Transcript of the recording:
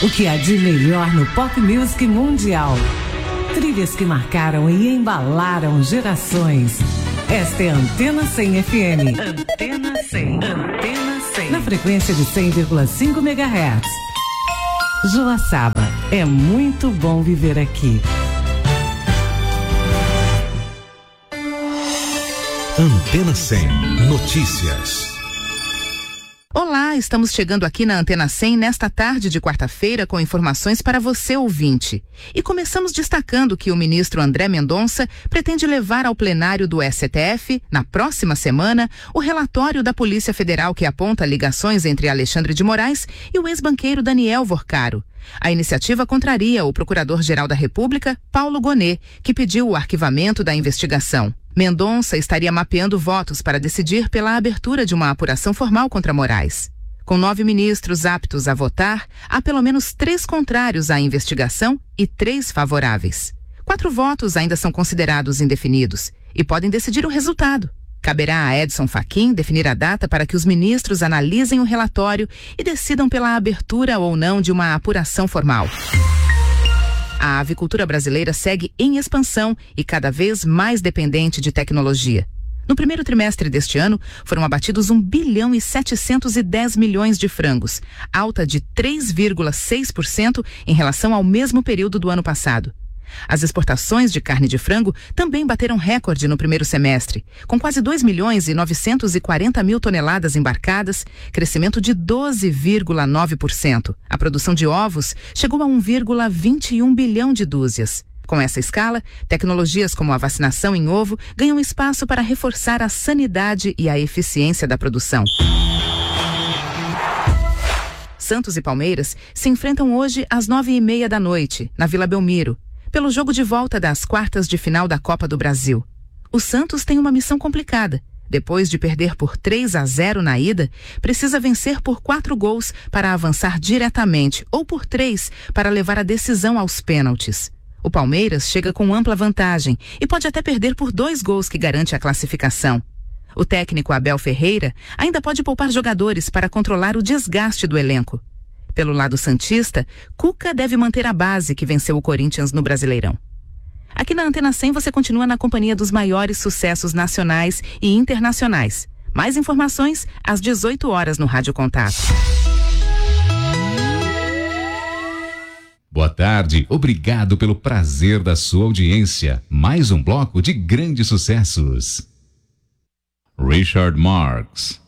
O que há de melhor no pop music mundial. Trilhas que marcaram e embalaram gerações. Esta é a Antena 100 FM. Antena 100. Antena 100. Na frequência de 100,5 MHz. Joaçaba, é muito bom viver aqui. Antena 100 Notícias. Olá, estamos chegando aqui na Antena 100 nesta tarde de quarta-feira com informações para você ouvinte. E começamos destacando que o ministro André Mendonça pretende levar ao plenário do STF, na próxima semana, o relatório da Polícia Federal que aponta ligações entre Alexandre de Moraes e o ex-banqueiro Daniel Vorcaro. A iniciativa contraria o Procurador-Geral da República, Paulo Gonet, que pediu o arquivamento da investigação. Mendonça estaria mapeando votos para decidir pela abertura de uma apuração formal contra Moraes. Com 9 ministros aptos a votar, há pelo menos 3 contrários à investigação e 3 favoráveis. 4 votos ainda são considerados indefinidos e podem decidir o resultado. Caberá a Edson Fachin definir a data para que os ministros analisem o relatório e decidam pela abertura ou não de uma apuração formal. A avicultura brasileira segue em expansão e cada vez mais dependente de tecnologia. No primeiro trimestre deste ano, foram abatidos 1 bilhão e 710 milhões de frangos, alta de 3,6% em relação ao mesmo período do ano passado. As exportações de carne de frango também bateram recorde no primeiro semestre, com quase 2 milhões e 940 mil toneladas embarcadas, crescimento de 12,9%. A produção de ovos chegou a 1,21 bilhão de dúzias. Com essa escala, tecnologias como a vacinação em ovo ganham espaço para reforçar a sanidade e a eficiência da produção. Santos e Palmeiras se enfrentam hoje às 9h30 da noite, na Vila Belmiro, pelo jogo de volta das quartas de final da Copa do Brasil. O Santos tem uma missão complicada. Depois de perder por 3-0 na ida, precisa vencer por 4 gols para avançar diretamente ou por 3 para levar a decisão aos pênaltis. O Palmeiras chega com ampla vantagem e pode até perder por 2 gols que garante a classificação. O técnico Abel Ferreira ainda pode poupar jogadores para controlar o desgaste do elenco. Pelo lado santista, Cuca deve manter a base que venceu o Corinthians no Brasileirão. Aqui na Antena 100 você continua na companhia dos maiores sucessos nacionais e internacionais. Mais informações às 18 horas no Rádio Contato. Boa tarde, obrigado pelo prazer da sua audiência. Mais um bloco de grandes sucessos. Richard Marx.